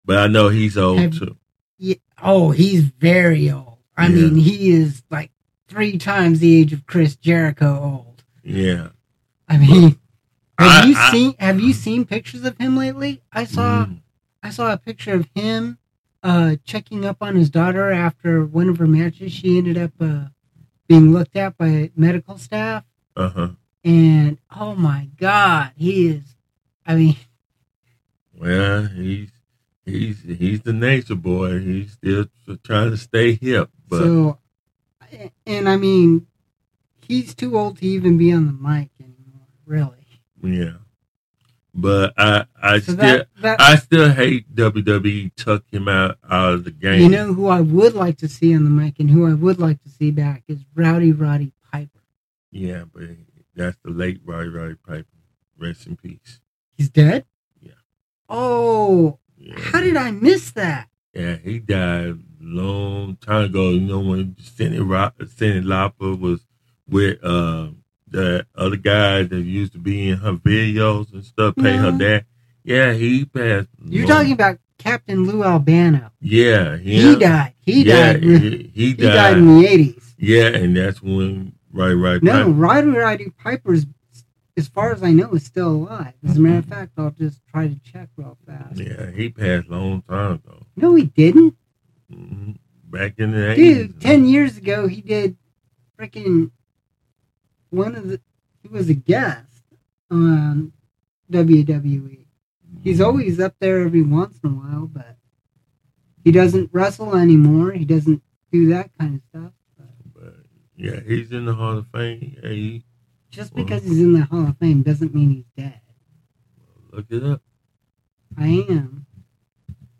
But I know he's old Have- too. Yeah, oh, he's very old. I Yeah. mean, he is like 3 times the age of Chris Jericho old. Yeah. I mean, I- have you seen pictures of him lately? I saw a picture of him checking up on his daughter after one of her matches. She ended up being looked at by medical staff. Uh-huh. And oh my God, he is. I mean, Well, he's the nature boy. He's still trying to stay hip. But so, and I mean, he's too old to even be on the mic anymore. Really. yeah. But I So still hate WWE took him out of the game. You know who I would like to see on the mic and who I would like to see back is Roddy Piper. Yeah, but that's the late Roddy Piper. Rest in peace. He's dead? Yeah. Oh, Yeah. how did I miss that? Yeah, he died a long time ago. You know, when Cindy Lauper was with the other guy that used to be in her videos and stuff, pay her dad. Yeah, he passed. You're talking about Captain Lou Albano. Yeah, he died. He died. He died in the 80s. Yeah, and that's when Roddy No, Piper. Roddy Piper's, as far as I know, is still alive. As a matter of fact, I'll just try to check real fast. Yeah, he passed a long time ago. No, he didn't. Mm-hmm. Back in the 80s. Dude, 10 years ago, he did freaking he was a guest on WWE. He's always up there every once in a while, but he doesn't wrestle anymore. He doesn't do that kind of stuff. But yeah, he's in the Hall of Fame. Yeah, just because he's in the Hall of Fame doesn't mean he's dead. Look it up. I am.